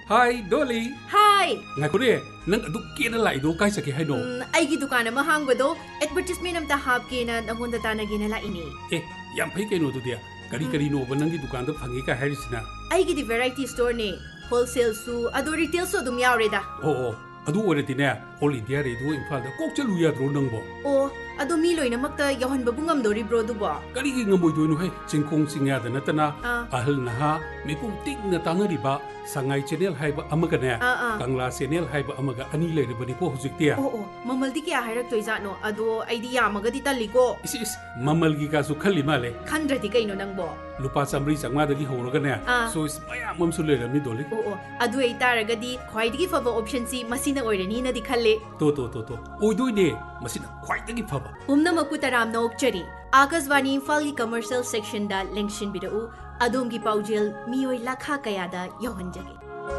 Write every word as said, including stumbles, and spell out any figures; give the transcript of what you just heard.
Hi, Dolly. Hi. Ngakure, nang adu kena lai do kai sake hai no. Aigi dukan ama hangbado advertisement amta hapke na nangonda tanagi na la ini. Eh, yam phai kai no tu dia. Kari kari no banang gi dukan da phangi ka harisina. Aigi di variety store ne. Wholesale su adu retail su dum yaure da. Oh oh. Adu orati ne. All India radio Imphal da kok chalu ya dro nang bo. Oh, adu mi loina makta yohan babungam dori bro du ba. Kari gi ngamoi do no hai. Chingkong singya da natana. Ahal na ha. Mipum tik na tanari ba. Sangai channel hai ba amaga ne. Kangla channel hai ba amaga ani le bani ko hujik tia. Oh oh. Mamal di kya hairak toy za no. Adu idea amaga di tali ko. Is is mamal gi ka su khali male. Khandra di kai no nang bo. Lupa samri sangma da gi horo ga ne. So is maya mam su le ramni doli. Oh oh. Adu ei taraga di khwai di fava option si masina oirani na di khalle. To to to to. Oi doi ne. Masina khwai da gi fava. Humna makutaram na okchari. Akaswani Imphal gi commercial section da lengshin bidau. Adom gi paujel mioi lakha kaya da yohan jage.